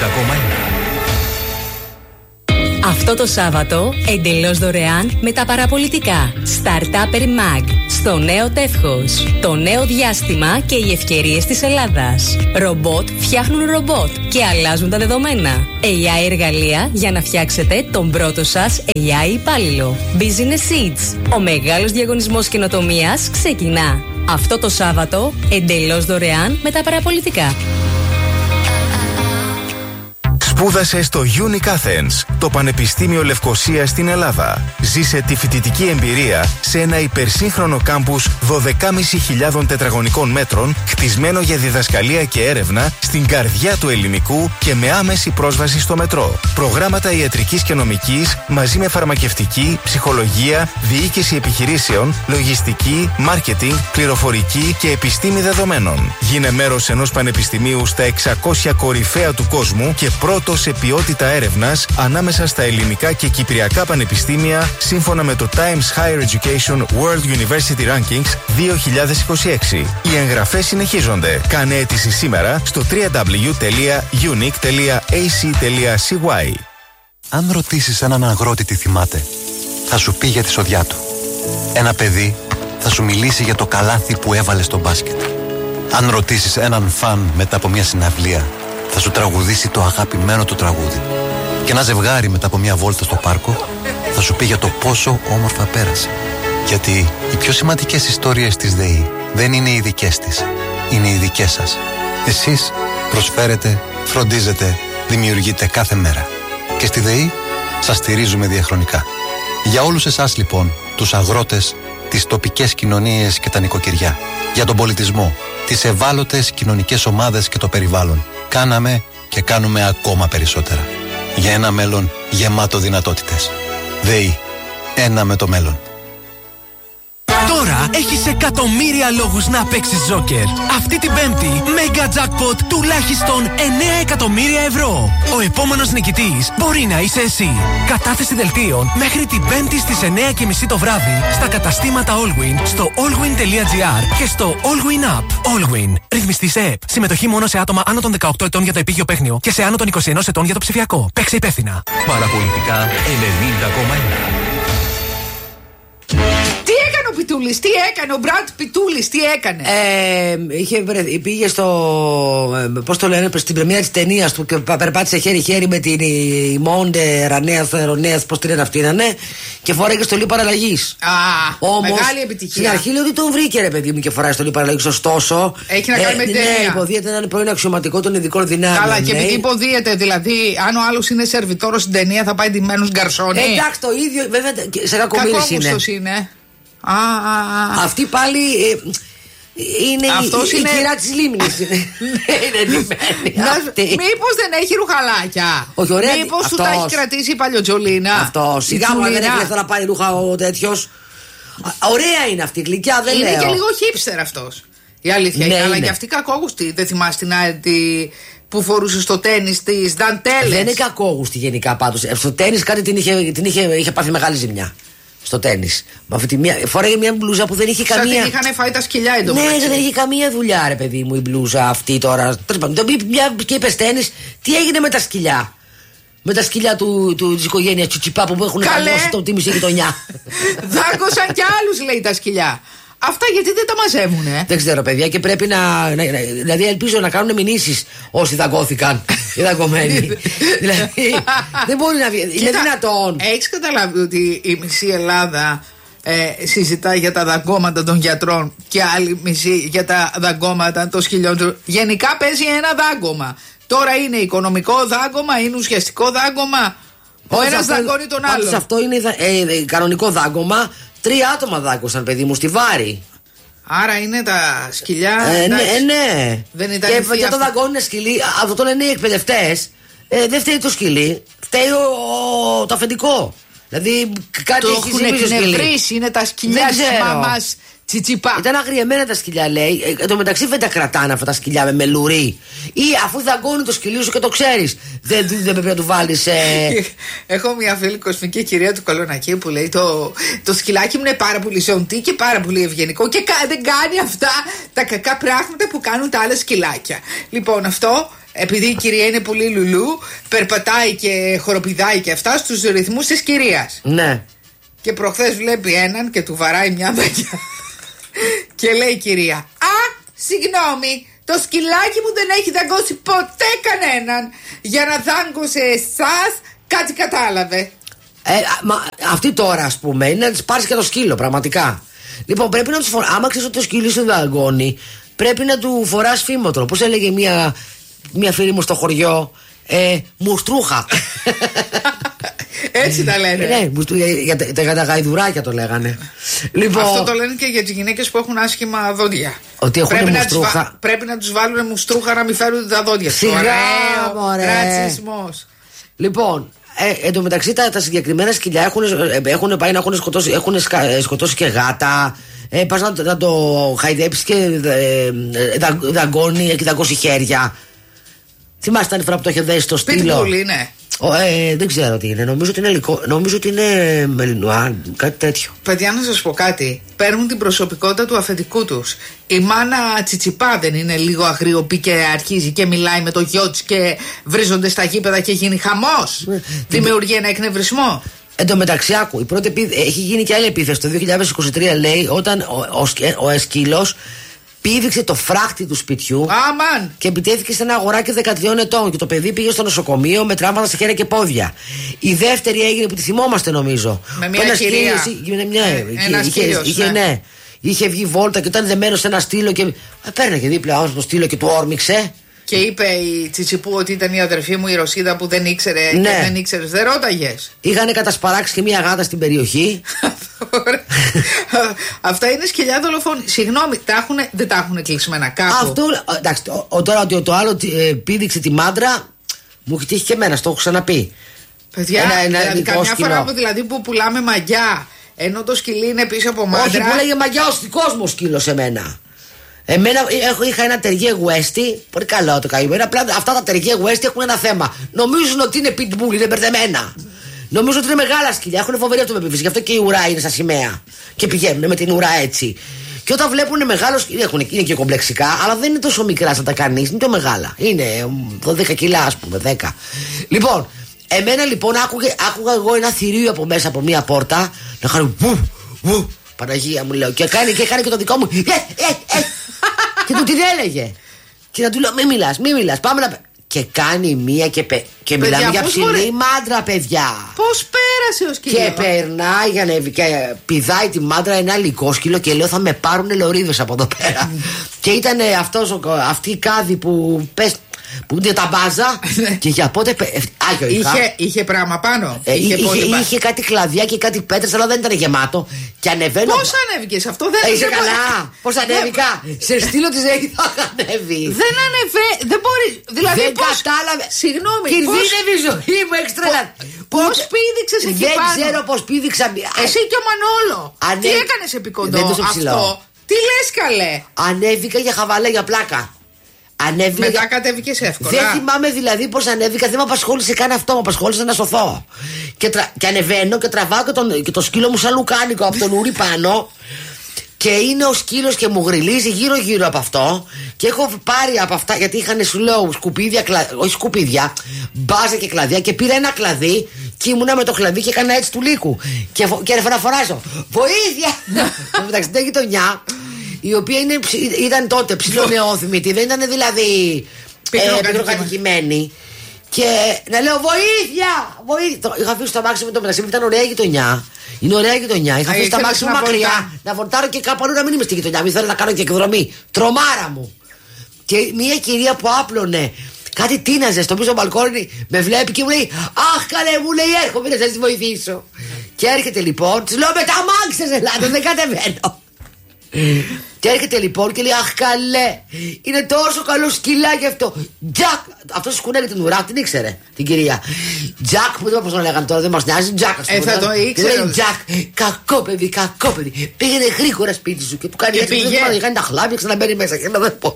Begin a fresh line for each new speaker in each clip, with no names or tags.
Αυτό το Σάββατο, εντελώς δωρεάν με τα παραπολιτικά. Startupper Mag, στο νέο τεύχος. Το νέο διάστημα και οι ευκαιρίες της Ελλάδας. Ρομπότ φτιάχνουν ρομπότ και αλλάζουν τα δεδομένα. AI εργαλεία για να φτιάξετε τον πρώτο σας AI υπάλληλο. Business Seeds. Ο μεγάλος διαγωνισμός καινοτομίας ξεκινά. Αυτό το Σάββατο, εντελώς δωρεάν με τα παραπολιτικά.
Σπούδασε στο Unic Athens, το Πανεπιστήμιο Λευκωσίας στην Ελλάδα. Ζήσε τη φοιτητική εμπειρία σε ένα υπερσύγχρονο κάμπους 12.500 τετραγωνικών μέτρων, χτισμένο για διδασκαλία και έρευνα στην καρδιά του ελληνικού και με άμεση πρόσβαση στο μετρό. Προγράμματα ιατρικής και νομικής μαζί με φαρμακευτική, ψυχολογία, διοίκηση επιχειρήσεων, λογιστική, μάρκετινγκ, πληροφορική και επιστήμη δεδομένων. Γίνε μέρος ενός πανεπιστημίου στα 600 κορυφαία του κόσμου και πρώτο σε ποιότητα έρευνας ανάμεσα στα ελληνικά και κυπριακά πανεπιστήμια σύμφωνα με το Times Higher Education World University Rankings 2026. Οι εγγραφές συνεχίζονται. Κάνε αίτηση σήμερα στο www.unic.ac.cy.
Αν ρωτήσεις έναν αγρότη τι θυμάται, θα σου πει για τη σοδιά του. Ένα παιδί θα σου μιλήσει για το καλάθι που έβαλε στο μπάσκετ. Αν ρωτήσεις έναν φαν μετά από μια συναυλία, θα σου τραγουδήσει το αγαπημένο του τραγούδι. Και ένα ζευγάρι μετά από μια βόλτα στο πάρκο θα σου πει για το πόσο όμορφα πέρασε. Γιατί οι πιο σημαντικές ιστορίες της ΔΕΗ δεν είναι οι δικές της, είναι οι δικές σας. Εσείς προσφέρετε, φροντίζετε, δημιουργείτε κάθε μέρα. Και στη ΔΕΗ σας στηρίζουμε διαχρονικά. Για όλους εσάς λοιπόν, τους αγρότες, τις τοπικές κοινωνίες και τα νοικοκυριά, για τον πολιτισμό, τις ευάλωτες κοινωνικές ομάδες και το περιβάλλον, κάναμε και κάνουμε ακόμα περισσότερα. Για ένα μέλλον γεμάτο δυνατότητες. ΔΕΗ. Ένα με το μέλλον.
Τώρα έχεις εκατομμύρια λόγους να παίξεις Joker. Αυτή την Πέμπτη, Mega Jackpot τουλάχιστον 9 εκατομμύρια ευρώ. Ο επόμενος νικητής μπορεί να είσαι εσύ. Κατάθεση δελτίων μέχρι την Πέμπτη στις 9:30 το βράδυ στα καταστήματα Allwyn, στο allwyn.gr και στο Allwyn App. Allwyn. Ρυθμιστή σε ΕΠ. Συμμετοχή μόνο σε άτομα άνω των 18 ετών για το επίγειο παίχνιο και σε άνω των 21 ετών για το ψηφιακό. Παίξε υπεύθυνα.
Παραπολιτικά 90,1.
Τι έκανε ο Πιτούλης, τι έκανε ο Μπραντ Πιτούλης, τι έκανε?
Πήγε στο. Πώς το λένε, στην πρεμιέρα της ταινίας του και περπάτησε χέρι-χέρι με την Μόντε Ρονέας, πώς τη λένε αυτή να είναι, και φοράγε στολή παραλλαγής. Όμως,
μεγάλη επιτυχία.
Στην αρχή λέω ότι τον βρήκε, ρε παιδί μου, και φοράει στολή παραλλαγής. Ωστόσο.
Έχει να κάνει με την ταινία.
Ναι, υποδίεται να είναι πρώην αξιωματικό των ειδικών δυνάμεων.
Καλά, και επειδή υποδίεται, δηλαδή, αν ο άλλος είναι σερβιτόρος στην ταινία, θα πάει ντυμένος γκαρσόνι.
Εντάξει, το ίδιο, βέβαια, σε κακομοίρης είναι. Αυτή πάλι είναι η κυρά της λίμνης.
Μήπως δεν έχει ρουχαλάκια?
Όχι, ωραία.
Μήπως σου τα έχει κρατήσει η παλιοτζολίνα?
Αυτό, σιγά μου, δεν έχει να πάει ρούχα ο τέτοιος. Ωραία είναι αυτή η γλυκιά, δεν λέω.
Είναι και λίγο hipster αυτός, η αλήθεια είναι. Αλλά και αυτή κακόγουστη. Δεν θυμάσαι την άλλη που φορούσε στο τένις της δαντέλες?
Δεν είναι κακόγουστη γενικά πάντως. Στο τένις κάτι την είχε πάθει μεγάλη ζημιά. Στο τένις. Φοράγε μια μπλούζα που δεν είχε καμία.
Σαν την είχαν φάει τα σκυλιά εντωμεταξύ.
Ναι, δεν είχε καμία δουλειά, ρε παιδί μου, η μπλούζα αυτή τώρα. Και είπε τένις, τι έγινε με τα σκυλιά? Με τα σκυλιά της οικογένειας Τσιτσιπά που έχουν καμώσει τη μισή γειτονιά.
Δάγκωσαν κι άλλους, λέει, τα σκυλιά. Αυτά γιατί δεν τα μαζεύουνε?
Δεν ξέρω, παιδιά, και πρέπει δηλαδή ελπίζω να κάνουν μηνύσεις όσοι δαγκώθηκαν. Οι δαγκωμένοι. Δηλαδή δεν μπορεί να βγει. Είναι δυνατόν?
Έχεις καταλάβει ότι η μισή Ελλάδα συζητάει για τα δαγκώματα των γιατρών και άλλη μισή για τα δαγκώματα των σκυλιών? Γενικά παίζει ένα δάγκωμα. Τώρα είναι οικονομικό δάγκωμα, είναι ουσιαστικό δάγκωμα. Ο ένας δαγκώνει τον άλλον.
Πάντως αυτό είναι κανονικό δάγκωμα. 3 άτομα δάγκωσαν, παιδί μου, στη Βάρη.
Άρα είναι τα σκυλιά.
Ναι.
Δεν ήταν
και το δαγκώνουν σκυλί. Αυτό το λένε οι εκπαιδευτές. Δεν φταίει το σκυλί, φταίει το αφεντικό. Δηλαδή κάτι
το έχουν εκνευρίσει. Είναι τα σκυλιά της μαμάς Τσιτσιπά.
Ήταν αγριεμένα τα σκυλιά, λέει. Εν τω μεταξύ δεν τα κρατάνε αυτά τα σκυλιά με μελουρί. Ή αφού δαγκώνει το σκυλί σου και το ξέρεις, δεν πρέπει να του βάλεις.
Έχω μια φίλη κοσμική κυρία του Κολονακίου που λέει το σκυλάκι μου είναι πάρα πολύ ζώντή και πάρα πολύ ευγενικό και δεν κάνει αυτά τα κακά πράγματα που κάνουν τα άλλα σκυλάκια. Λοιπόν, αυτό επειδή η κυρία είναι πολύ λουλού, περπατάει και χοροπηδάει και αυτά στους ρυθμούς της κυρίας.
Ναι.
Και προχθές βλέπει έναν και του βαράει μια δακιά. Και λέει η κυρία, α, συγγνώμη, το σκυλάκι μου δεν έχει δαγκώσει ποτέ κανέναν. Για να δάγκωσε εσάς, κάτι κατάλαβε.
Αυτή τώρα, ας πούμε, είναι να της πάρεις και το σκύλο, πραγματικά. Λοιπόν, πρέπει να τους φοράς. Άμα ξέρεις ότι το σκύλο σου δαγκώνει, πρέπει να του φοράς φήμοτρο. Πώς έλεγε μια φίλη μου στο χωριό, μουστρούχα.
Έτσι τα λένε.
Ναι, για τα γαϊδουράκια το λέγανε. Λοιπόν,
αυτό το λένε και για τις γυναίκες που έχουν άσχημα δόντια.
Ότι έχουν μουστρούχα.
Πρέπει να τους βάλουν μουστρούχα να μην φέρουν τα δόντια.
Σιγά, μωρέ.
Ρατσισμός.
Λοιπόν, εν τω μεταξύ τα συγκεκριμένα σκυλιά έχουν πάει να έχουν σκοτώσει και γάτα. Πας να το χαϊδέψεις και δαγκώνει και δαγκώσει χέρια. Θυμάστε την φορά που το είχε δέσει στο στήλο?
Pitbull είναι.
Δεν ξέρω τι είναι. Νομίζω ότι είναι μελινουά, κάτι τέτοιο.
Παιδιά, να σας πω κάτι. Παίρνουν την προσωπικότητα του αφεντικού τους. Η μάνα Τσιτσιπά δεν είναι λίγο αγριοπή και αρχίζει και μιλάει με το γιο της και βρίζονται στα γήπεδα και γίνει χαμός? Δημιουργεί ένα εκνευρισμό.
Εν τω μεταξύ, άκου, έχει γίνει και άλλη επίθεση. Το 2023 λέει, όταν ο σκύλος πήδηξε το φράχτη του σπιτιού και επιτέθηκε σε ένα αγοράκι 13 ετών και το παιδί πήγε στο νοσοκομείο με τραύματα σε χέρια και πόδια. Η δεύτερη έγινε που τη θυμόμαστε, νομίζω.
Με μια κυρία.
Είχε βγει βόλτα και ήταν δεμένο σε ένα στήλο και πέρναγε δίπλα το στήλο και του όρμηξε.
Και είπε η Τσιτσιπού ότι ήταν η αδερφή μου η Ρωσίδα που δεν ήξερε.
Ναι.
Και δεν ήξερες, δεν ρώταγες.
Είχανε κατασπαράξει και μια γάτα στην περιοχή.
Αυτά είναι σκυλιά δολοφόνοι. Συγγνώμη, δεν τα έχουν κλεισμένα κάπου?
Αυτό, εντάξει, τώρα ότι το άλλο πήδηξε τη μάντρα, μου έχει τύχει και εμένα, το έχω ξαναπεί.
Παιδιά, δηλαδή, καμιά φορά που πουλάμε μαγιά, ενώ το σκυλί είναι πίσω από μάντρα.
Όχι, που λέγε μαγιά ο δικός μου σκύλος εμένα. Είχα ένα τεριέ Westie, πολύ καλό το καημένο. Απλά αυτά τα τεριέ Westie έχουν ένα θέμα. Νομίζουν ότι είναι pitbull, είναι μπερδεμένα. Νομίζω ότι είναι μεγάλα σκυλιά, έχουν φοβερή αυτοπεποίθηση. Γι' αυτό και η ουρά είναι στα σημαία. Και πηγαίνουν με την ουρά έτσι. Και όταν βλέπουν μεγάλο σκυλί, είναι και κομπλεξικά, αλλά δεν είναι τόσο μικρά σαν τα κανείς, είναι πιο μεγάλα. Είναι 12 κιλά, ας πούμε, 10. Λοιπόν, εμένα λοιπόν άκουγα εγώ ένα θηρίο από μέσα από μία πόρτα να κάνει βου. Παναγία μου, λέω. Και έκανε και το δικό μου. Και του την έλεγε. Και να του λέω: Μην μιλάς, πάμε να. Και κάνει μία και μιλάμε για ψηλή μάντρα, παιδιά.
Πώς πέρασε ο σκύλος?
Και περνάει για να και πηδάει τη μάντρα ένα λυκόσκυλο και λέω: θα με πάρουν λωρίδες από εδώ πέρα. Και ήταν αυτή η κάδη που πες. Που είναι τα μπάζα. Και για πότε. Άγιο
είχε πράγμα πάνω.
Είχε κάτι κλαδιά και κάτι πέτρες, αλλά δεν ήταν γεμάτο. Και ανεβαίνω.
Πώς ανέβηκες αυτό? Δεν
είσαι καλά. Πώς ανέβηκα? Σε στήλο της δεν θα ανέβει.
Δεν δεν μπορεί. Δηλαδή
δεν κατάλαβε.
Συγγνώμη.
Κινδύνευε η ζωή μου, έξτρα.
Πώς πήδηξες εκεί πάνω?
Δεν ξέρω πώς πήδηξα.
Εσύ και ο Μανόλο. Τι έκανες επί κοντό αυτό? Τι λες, καλέ? Ανέβηκα
για χαβαλέ, για πλάκα.
Μετά κατέβηκες εύκολα.
Δεν θυμάμαι δηλαδή πως ανέβηκα. Δεν με απασχόλησε καν αυτό. Με απασχόλησε να σωθώ. Και ανεβαίνω και τραβάω και το σκύλο μου σαν λουκάνικο από τον ούρι πάνω. Και είναι ο σκύλος και μου γριλίζει γύρω-γύρω από αυτό. Και έχω πάρει από αυτά, γιατί είχαν, σου λέω, σκουπίδια, όχι σκουπίδια, μπάζα και κλαδιά. Και πήρα ένα κλαδί και ήμουνα με το κλαδί και έκανα έτσι του λύκου. Και να φωνάζω: βοήθεια! Εντάξει, την γειτονιά, η οποία ήταν τότε ψιλονεόθυμητη, δεν ήταν δηλαδή πικροκατοικημένη. Και να λέω: βοήθεια! Είχα αφήσει το αμάξι με το μεταξύ μου, ήταν ωραία γειτονιά. Είναι ωραία γειτονιά. Είχα αφήσει το αμάξι μου μακριά να βορτάρω και κάπου αλλού να μην είμαι στη γειτονιά. Μην θέλω να κάνω και εκδρομή. Τρομάρα μου. Και μια κυρία που άπλωνε κάτι τίναζε στο πίσω μπαλκόνι, με βλέπει και μου λέει: αχ, καλέ, μου λέει, έρχομαι να σας βοηθήσω. Και έρχεται λοιπόν, της λέω: με τα αμάξι σας, ελάτε, δεν κατεβαίνω. Και έρχεται λοιπόν και λέει: αχ, καλέ, είναι τόσο καλό σκυλάκι αυτό. Τζακ! Αυτό σκουνέλει την ουρά, την ήξερε την κυρία. Τζακ, που δεν είπα πώς να λέγανε τώρα, δεν μας νοιάζει. Τζακ, α πούμε.
Θα το ήξερε.
Λέει: Τζακ, κακό παιδί. Πήγαινε γρήγορα σπίτι σου και του κάνει έτσι. Δεν κάνει τα χλάπια, ξαναμπαίνει μέσα. Και δεν μπορώ.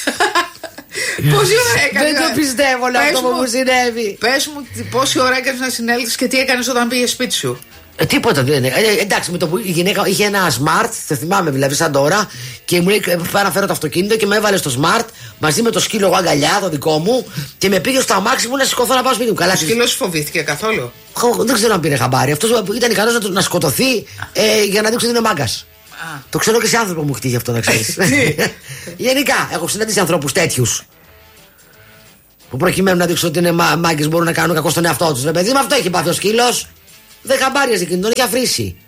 Πόση ώρα έκανε?
Δεν το πιστεύω αυτό που μου συνέβη.
Πες μου πόση ώρα έκανε να συνέλθεις και τι έκανες όταν πήγες σπίτι σου.
Τίποτα δεν είναι. Εντάξει, με το που η γυναίκα είχε ένα smart, το θυμάμαι δηλαδή σαν τώρα, και μου λέει: Πάω να φέρω το αυτοκίνητο και με έβαλε στο smart μαζί με το σκύλο εγώ αγκαλιά, το δικό μου, και με πήγε στο αμάξι μου να σηκωθώ να πάω σπίτι μου. Καλά,
ο σκύλος φοβήθηκε καθόλου?
Δεν ξέρω αν πήρε χαμπάρι. Αυτός ήταν ικανός να σκοτωθεί για να δείξει ότι είναι μάγκας. Το ξέρω και σε άνθρωπο μου χτύχει αυτό, να ξέρεις. Γενικά, έχω συναντήσει ανθρώπους τέτοιους που προκειμένου να δείξουν ότι είναι μάγκες μπορούν να κάνουν κακό στον εαυτό τους. Ρε παιδί μου, αυτό έχει πάθει ο σκύλος. Δεν χαμπάριαζε εκείνη, τον είχε αφρίσει.